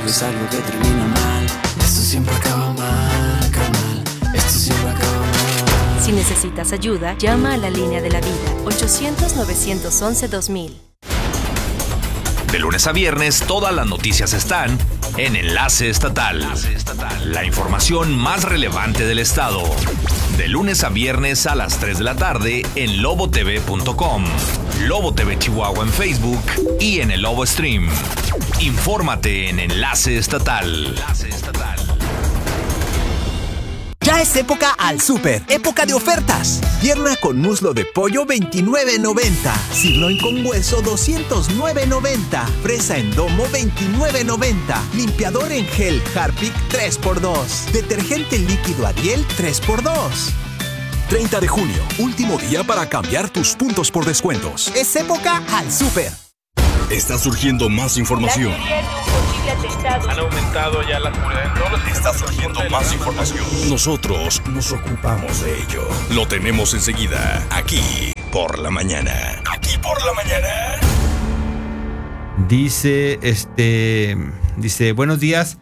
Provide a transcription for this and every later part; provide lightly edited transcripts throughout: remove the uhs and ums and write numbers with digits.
ves algo que termina mal. Esto siempre acaba mal, carnal. Esto siempre acaba mal. Si necesitas ayuda, llama a la línea de la vida, 800-911-2000. De lunes a viernes, todas las noticias están en Enlace Estatal. La información más relevante del estado. De lunes a viernes a las 3 de la tarde en lobotv.com, Lobo TV Chihuahua en Facebook y en el Lobo Stream. Infórmate en Enlace Estatal. Ya es época al súper, época de ofertas. Pierna con muslo de pollo $29.90, sirloin con hueso $209.90, fresa en domo $29.90, limpiador en gel Harpic 3x2, detergente líquido Ariel 3x2. 30 de junio, último día para cambiar tus puntos por descuentos. Es época al súper. Está surgiendo más información. Han aumentado ya la seguridad en todos los... Está surgiendo más información. Nosotros nos ocupamos de ello. Lo tenemos enseguida, aquí por la mañana. Aquí por la mañana. Dice, buenos días.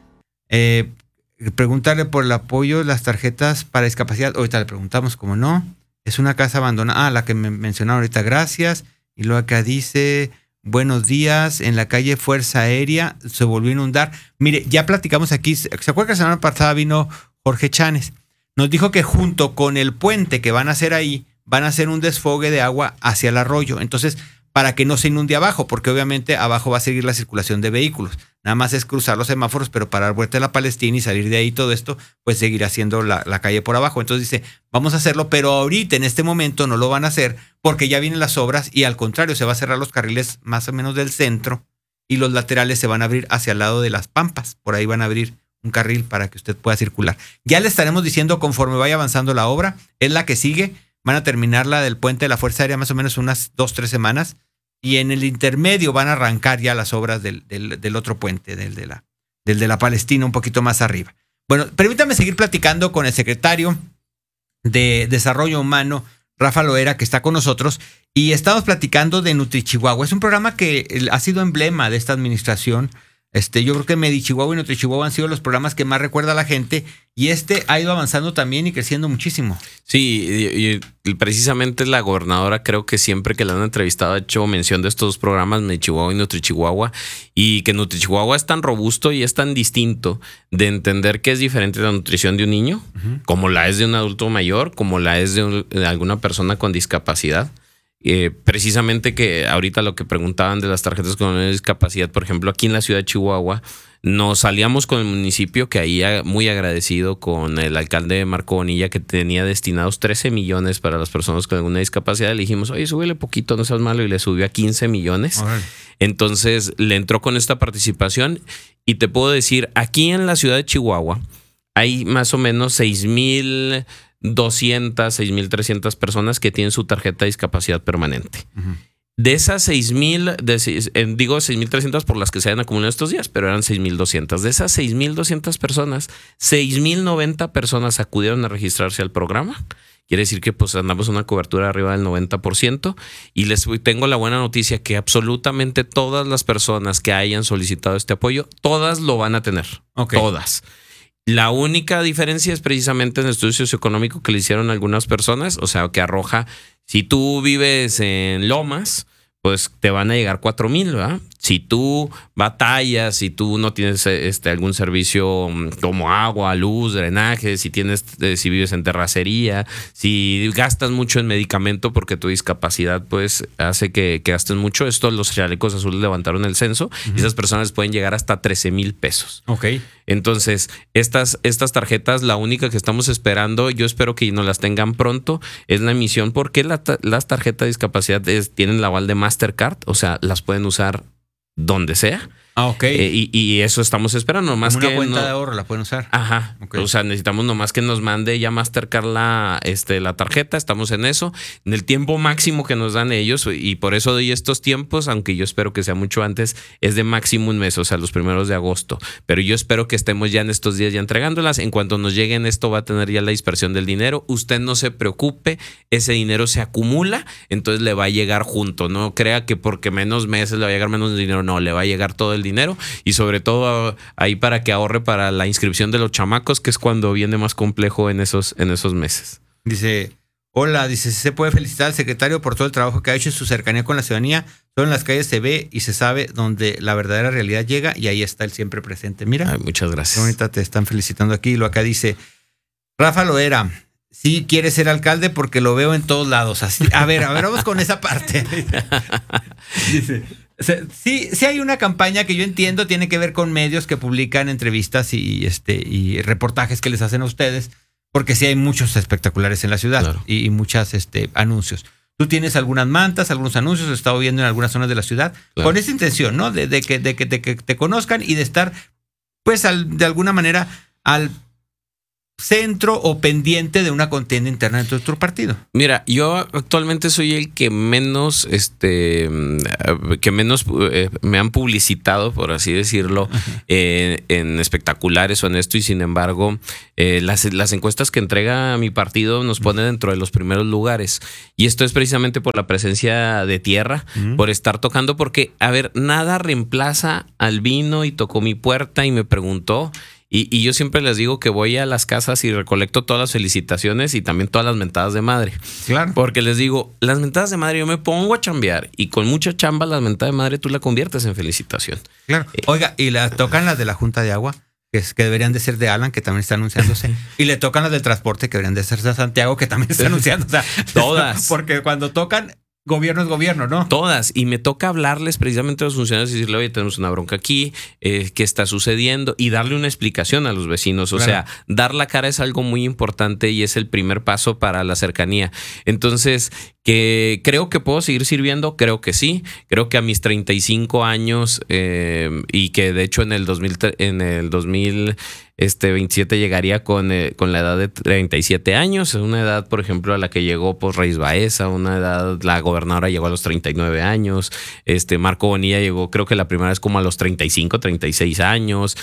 Preguntarle por el apoyo, las tarjetas para discapacidad. Ahorita le preguntamos, ¿cómo no? Es una casa abandonada. La que me mencionaron ahorita, gracias. Y luego acá dice... Buenos días, en la calle Fuerza Aérea se volvió a inundar. Mire, ya platicamos aquí, ¿se acuerda que la semana pasada vino Jorge Chanes? Nos dijo que junto con el puente que van a hacer ahí, van a hacer un desfogue de agua hacia el arroyo. Entonces, para que no se inunde abajo, porque obviamente abajo va a seguir la circulación de vehículos. Nada más es cruzar los semáforos, pero para dar vuelta a la Palestina y salir de ahí todo esto, pues seguirá siendo la calle por abajo. Entonces dice, vamos a hacerlo, pero ahorita en este momento no lo van a hacer porque ya vienen las obras y al contrario, se va a cerrar los carriles más o menos del centro y los laterales se van a abrir hacia el lado de las Pampas. Por ahí van a abrir un carril para que usted pueda circular. Ya le estaremos diciendo conforme vaya avanzando la obra, es la que sigue. Van a terminar la del puente de la Fuerza Aérea más o menos unas 2-3 semanas. Y en el intermedio van a arrancar ya las obras del otro puente, del de la Palestina, un poquito más arriba. Bueno, permítame seguir platicando con el secretario de Desarrollo Humano, Rafa Loera, que está con nosotros, y estamos platicando de NutriChihuahua. Es un programa que ha sido emblema de esta administración. Yo creo que MediChihuahua y NutriChihuahua han sido los programas que más recuerda a la gente y ha ido avanzando también y creciendo muchísimo. Sí, y precisamente la gobernadora creo que siempre que la han entrevistado ha hecho mención de estos dos programas, MediChihuahua y NutriChihuahua, y que NutriChihuahua es tan robusto y es tan distinto de entender que es diferente la nutrición de un niño, como la es de un adulto mayor, como la es de alguna persona con discapacidad. Precisamente que ahorita lo que preguntaban de las tarjetas con discapacidad, por ejemplo, aquí en la ciudad de Chihuahua, nos salíamos con el municipio que ahí muy agradecido con el alcalde Marco Bonilla que tenía destinados 13 millones para las personas con alguna discapacidad. Le dijimos, oye, súbele poquito, no seas malo, y le subió a 15 millones. Right. Entonces le entró con esta participación y te puedo decir, aquí en la ciudad de Chihuahua hay más o menos 6,200, 6,300 personas que tienen su tarjeta de discapacidad permanente. De esas 6,300 por las que se han acumulado estos días, pero eran 6,200. De esas 6,200 personas, 6,090 personas acudieron a registrarse al programa. Quiere decir que pues andamos una cobertura arriba del 90%. Y les tengo la buena noticia que absolutamente todas las personas que hayan solicitado este apoyo, todas lo van a tener. Okay. Todas. La única diferencia es precisamente en el estudio socioeconómico que le hicieron algunas personas, o sea, que arroja, si tú vives en Lomas, pues te van a llegar 4,000, ¿verdad? Si tú batallas, si tú no tienes algún servicio como agua, luz, drenaje, si vives en terracería, si gastas mucho en medicamento porque tu discapacidad pues hace que gastes mucho, esto los chalecos azules levantaron el censo y esas personas pueden llegar hasta 13,000 pesos. Ok. Entonces, estas tarjetas, la única que estamos esperando, yo espero que nos las tengan pronto, es la emisión, porque las tarjetas de discapacidad tienen la aval de Mastercard, o sea, las pueden usar donde sea. Ah, ok. Y eso estamos esperando. Nomás como una que cuenta de ahorro la pueden usar. Ajá. Okay. O sea, necesitamos nomás que nos mande ya Mastercard la tarjeta. Estamos en eso. En el tiempo máximo que nos dan ellos, y por eso doy estos tiempos, aunque yo espero que sea mucho antes, es de máximo un mes, o sea, los primeros de agosto. Pero yo espero que estemos ya en estos días ya entregándolas. En cuanto nos lleguen, esto va a tener ya la dispersión del dinero. Usted no se preocupe, ese dinero se acumula, entonces le va a llegar junto. No crea que porque menos meses le va a llegar menos dinero. No, le va a llegar todo el dinero y sobre todo ahí para que ahorre para la inscripción de los chamacos, que es cuando viene más complejo en esos meses. Dice, hola, dice, se puede felicitar al secretario por todo el trabajo que ha hecho en su cercanía con la ciudadanía. Solo en las calles se ve y se sabe donde la verdadera realidad llega y ahí está el siempre presente. Mira. Ay, muchas gracias. Qué bonita te están felicitando aquí. Lo acá dice, Rafa Loera, sí quiere ser alcalde porque lo veo en todos lados. Así, a ver, vamos con esa parte. Dice, sí hay una campaña que yo entiendo tiene que ver con medios que publican entrevistas y reportajes que les hacen a ustedes, porque sí hay muchos espectaculares en la ciudad. Claro. y muchas anuncios. Tú tienes algunas mantas, algunos anuncios, he estado viendo en algunas zonas de la ciudad, claro, con esa intención, ¿no? De que te conozcan y de estar, pues, de alguna manera al centro o pendiente de una contienda interna dentro de tu partido. Mira, yo actualmente soy el que menos me han publicitado, por así decirlo, en espectaculares o en esto, y sin embargo las encuestas que entrega mi partido nos pone dentro de los primeros lugares, y esto es precisamente por la presencia de tierra, por estar tocando, porque a ver, nada reemplaza al vino y tocó mi puerta y me preguntó. Y yo siempre les digo que voy a las casas y recolecto todas las felicitaciones y también todas las mentadas de madre. Claro. Porque les digo, las mentadas de madre yo me pongo a chambear y con mucha chamba las mentadas de madre tú la conviertes en felicitación. Claro. Oiga, y tocan las de la Junta de Agua, que deberían de ser de Alan, que también está anunciándose. Y le tocan las del transporte, que deberían de ser de Santiago, que también está anunciando. O sea, todas. Porque cuando tocan... Gobierno es gobierno, ¿no? Todas. Y me toca hablarles precisamente a los funcionarios y decirle, oye, tenemos una bronca aquí, ¿qué está sucediendo? Y darle una explicación a los vecinos. O sea, dar la cara es algo muy importante y es el primer paso para la cercanía. Entonces, que creo que puedo seguir sirviendo, creo que sí. Creo que a mis 35 años y que de hecho en el 2027 llegaría con la edad de 37 años. Es una edad, por ejemplo, a la que llegó pues Raiz Baeza, una edad, la gobernadora llegó a los 39 años, Marco Bonilla llegó, creo que la primera vez como a los 35, 36 años.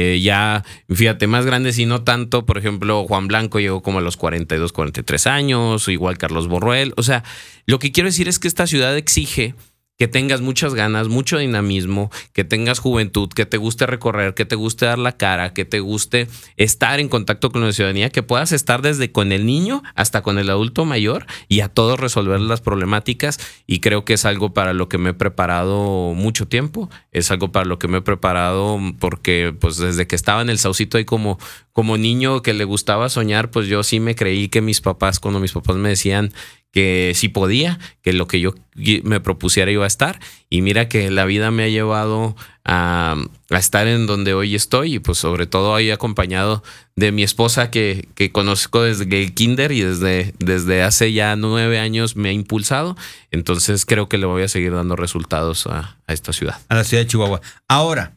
Ya, fíjate, más grandes y no tanto, por ejemplo, Juan Blanco llegó como a los 42, 43 años, igual Carlos Borruel. O sea, lo que quiero decir es que esta ciudad exige que tengas muchas ganas, mucho dinamismo, que tengas juventud, que te guste recorrer, que te guste dar la cara, que te guste estar en contacto con la ciudadanía, que puedas estar desde con el niño hasta con el adulto mayor y a todos resolver las problemáticas. Y creo que es algo para lo que me he preparado mucho tiempo, es algo para lo que me he preparado porque pues desde que estaba en el Saucito ahí como niño que le gustaba soñar, pues yo sí me creí que cuando mis papás me decían que sí podía, que lo que yo me propusiera iba a estar. Y mira que la vida me ha llevado a estar en donde hoy estoy y pues sobre todo ahí acompañado de mi esposa que conozco desde el kinder y desde hace ya 9 años me ha impulsado. Entonces creo que le voy a seguir dando resultados a esta ciudad. A la ciudad de Chihuahua. Ahora,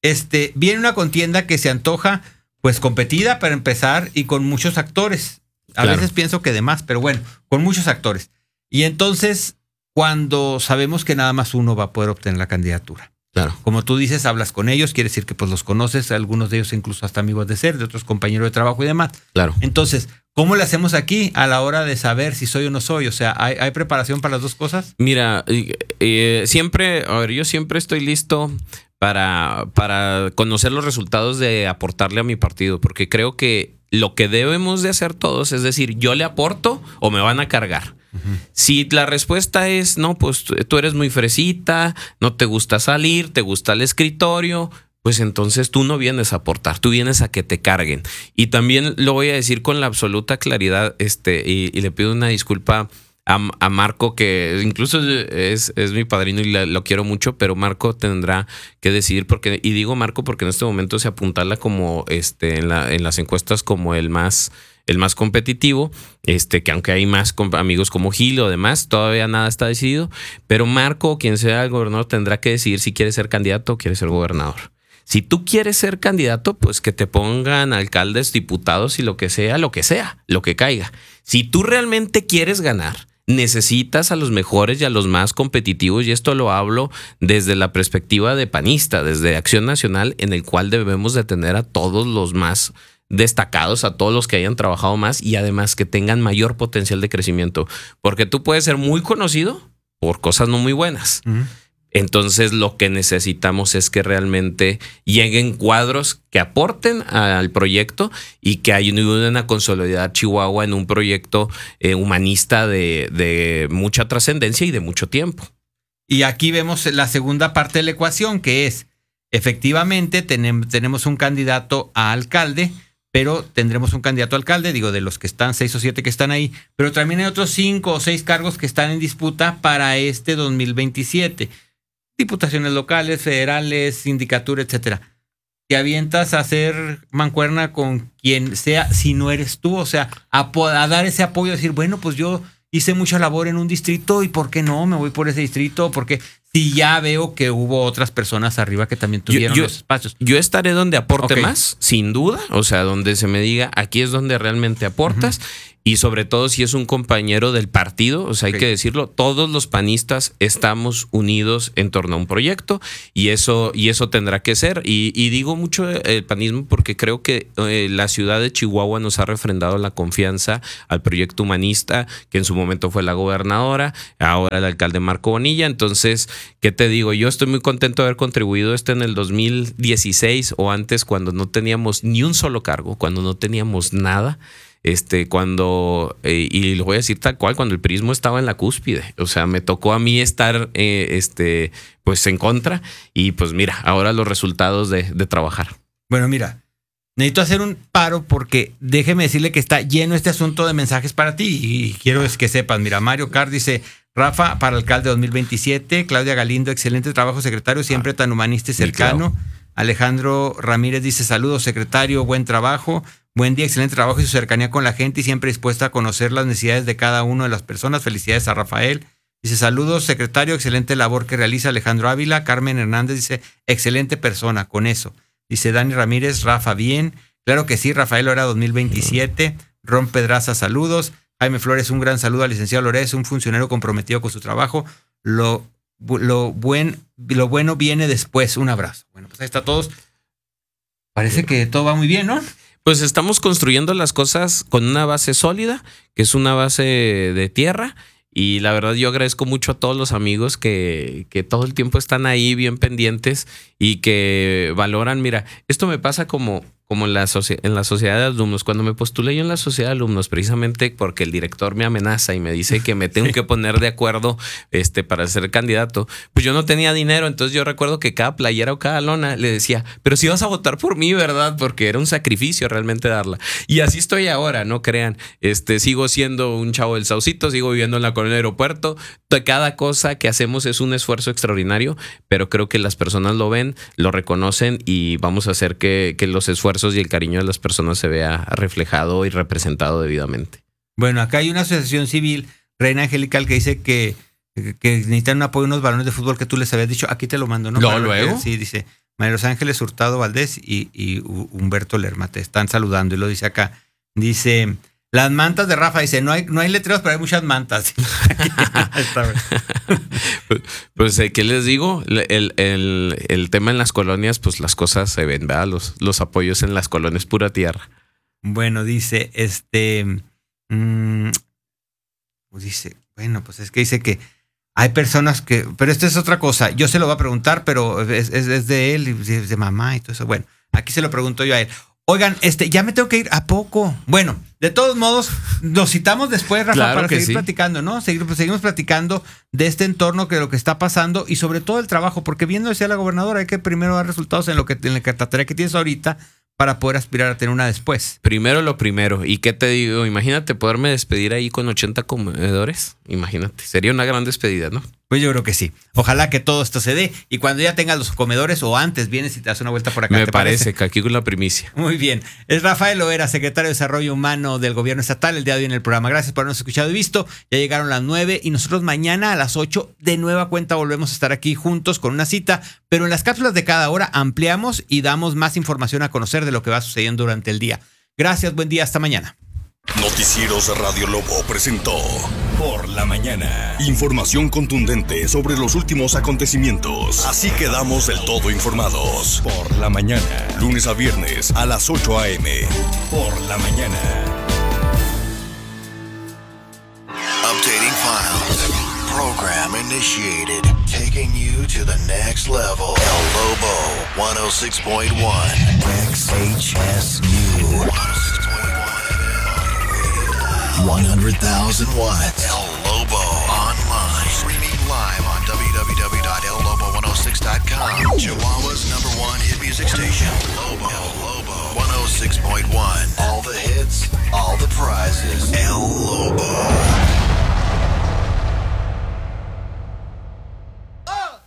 viene una contienda que se antoja pues competida para empezar y con muchos actores. A veces pienso que de más, pero bueno, con muchos actores. Y entonces, cuando sabemos que nada más uno va a poder obtener la candidatura. Claro. Como tú dices, hablas con ellos, quiere decir que pues los conoces, algunos de ellos incluso hasta amigos de otros compañeros de trabajo y demás. Claro. Entonces, ¿cómo le hacemos aquí a la hora de saber si soy o no soy? O sea, ¿hay preparación para las dos cosas? Mira, yo siempre estoy listo para conocer los resultados de aportarle a mi partido, porque creo que lo que debemos de hacer todos es decir, yo le aporto o me van a cargar. Uh-huh. Si la respuesta es no, pues tú eres muy fresita, no te gusta salir, te gusta el escritorio, pues entonces tú no vienes a aportar, tú vienes a que te carguen. Y también lo voy a decir con la absoluta claridad, y le pido una disculpa a Marco, que incluso es mi padrino y lo quiero mucho, pero Marco tendrá que decidir, y digo Marco porque en este momento se apuntala como en las encuestas como el más competitivo, que aunque hay más amigos como Gil o demás, todavía nada está decidido, pero Marco, quien sea el gobernador, tendrá que decidir si quiere ser candidato o quiere ser gobernador. Si tú quieres ser candidato, pues que te pongan alcaldes, diputados y lo que que caiga. Si tú realmente quieres ganar, necesitas a los mejores y a los más competitivos, y esto lo hablo desde la perspectiva de panista, desde Acción Nacional, en el cual debemos de tener a todos los más destacados, a todos los que hayan trabajado más y además que tengan mayor potencial de crecimiento, porque tú puedes ser muy conocido por cosas no muy buenas. Uh-huh. Entonces lo que necesitamos es que realmente lleguen cuadros que aporten al proyecto y que ayuden a consolidar Chihuahua en un proyecto humanista de mucha trascendencia y de mucho tiempo. Y aquí vemos la segunda parte de la ecuación, que es, efectivamente, tenemos un candidato a alcalde, pero tendremos un candidato a alcalde, digo, de los que están, 6 o 7 que están ahí, pero también hay otros 5 o 6 cargos que están en disputa para este 2027. Diputaciones locales, federales, sindicatura, etcétera. Te avientas a hacer mancuerna con quien sea, si no eres tú, o sea, a dar ese apoyo, a decir, bueno, pues yo hice mucha labor en un distrito y ¿por qué no? Me voy por ese distrito, porque si ya veo que hubo otras personas arriba que también tuvieron los espacios. Yo estaré donde aporte más, sin duda, o sea, donde se me diga, aquí es donde realmente aportas. Y sobre todo si es un compañero del partido, o sea, hay que decirlo, todos los panistas estamos unidos en torno a un proyecto y eso tendrá que ser. Y digo mucho el panismo porque creo que la ciudad de Chihuahua nos ha refrendado la confianza al proyecto humanista, que en su momento fue la gobernadora, ahora el alcalde Marco Bonilla. Entonces, ¿qué te digo? Yo estoy muy contento de haber contribuido en el 2016 o antes, cuando no teníamos ni un solo cargo, cuando no teníamos nada. Cuando, y lo voy a decir tal cual, cuando el PRIismo estaba en la cúspide, o sea, me tocó a mí estar, pues en contra y pues mira, ahora los resultados de trabajar. Bueno, mira, necesito hacer un paro porque déjeme decirle que está lleno este asunto de mensajes para ti y quiero que sepas, mira, Mario Carr dice, Rafa para alcalde 2027, Claudia Galindo, excelente trabajo secretario, siempre tan humanista y cercano. Alejandro Ramírez dice, saludos secretario, buen trabajo. Buen día, excelente trabajo y su cercanía con la gente y siempre dispuesta a conocer las necesidades de cada una de las personas. Felicidades a Rafael. Dice, saludos, secretario, excelente labor que realiza Alejandro Ávila. Carmen Hernández dice, excelente persona, con eso. Dice Dani Ramírez, Rafa, bien. Claro que sí, Rafael Lora 2027. Ron Pedraza, saludos. Jaime Flores, un gran saludo al licenciado Lórez, un funcionario comprometido con su trabajo. Lo bueno viene después. Un abrazo. Bueno, pues ahí está todos. Parece que todo va muy bien, ¿no? Pues estamos construyendo las cosas con una base sólida, que es una base de tierra. Y la verdad yo agradezco mucho a todos los amigos que todo el tiempo están ahí bien pendientes y que valoran. Mira, esto me pasa como en la sociedad de alumnos. Cuando me postulé yo en la sociedad de alumnos, precisamente porque el director me amenaza y me dice que me tengo que poner de acuerdo para ser candidato, pues yo no tenía dinero. Entonces yo recuerdo que cada playera o cada lona le decía, pero si vas a votar por mí, ¿verdad? Porque era un sacrificio realmente darla. Y así estoy ahora, no crean. Sigo siendo un chavo del Saucito, sigo viviendo en la colonia Aeropuerto. Cada cosa que hacemos es un esfuerzo extraordinario, pero creo que las personas lo ven, lo reconocen y vamos a hacer que los esfuerzos y el cariño de las personas se vea reflejado y representado debidamente. Bueno, acá hay una asociación civil, Reina Angelical, que dice que necesitan un apoyo, unos balones de fútbol que tú les habías dicho. Aquí te lo mando, ¿no? Luego. Sí, dice María Los Ángeles Hurtado Valdés y Humberto Lerma. Te están saludando y lo dice acá. Dice, las mantas de Rafa, dice, no hay letreros, pero hay muchas mantas. Pues, ¿qué les digo? El tema en las colonias, pues las cosas se ven, ¿verdad? Los apoyos en las colonias, pura tierra. Bueno, dice, bueno, pues es que dice que hay personas que, pero esto es otra cosa. Yo se lo voy a preguntar, pero es de él, es de mamá y todo eso. Bueno, aquí se lo pregunto yo a él. Oigan, ya me tengo que ir a poco. Bueno, de todos modos, nos citamos después, Rafa, claro para seguir sí. platicando, ¿no? Seguimos platicando de este entorno, que lo que está pasando y sobre todo el trabajo, porque viendo decía la gobernadora, hay que primero dar resultados en la tarea que tienes ahorita para poder aspirar a tener una después. Primero lo primero. ¿Y qué te digo? Imagínate poderme despedir ahí con 80 comedores. Imagínate. Sería una gran despedida, ¿no? Pues yo creo que sí. Ojalá que todo esto se dé. Y cuando ya tengas los comedores o antes vienes y te das una vuelta por acá. Me parece que aquí con la primicia. Muy bien. Es Rafael Loera, secretario de Desarrollo Humano del Gobierno Estatal, el día de hoy en el programa. Gracias por habernos escuchado y visto. Ya llegaron las 9 y nosotros mañana a las 8 de nueva cuenta volvemos a estar aquí juntos con una cita. Pero en las cápsulas de cada hora ampliamos y damos más información a conocer de lo que va sucediendo durante el día. Gracias, buen día, hasta mañana. Noticieros Radio Lobo presentó Por la Mañana. Información contundente sobre los últimos acontecimientos. Así quedamos del todo informados. Por la Mañana. Lunes a viernes a las 8 a.m. Por la Mañana. Updating files. Program initiated. taking you to the next level. El Lobo 106.1 XHSU 100,000 watts. El Lobo online. Streaming live on www.ellobo106.com. Chihuahua's #1 hit music station. Lobo 106.1. All the hits, all the price.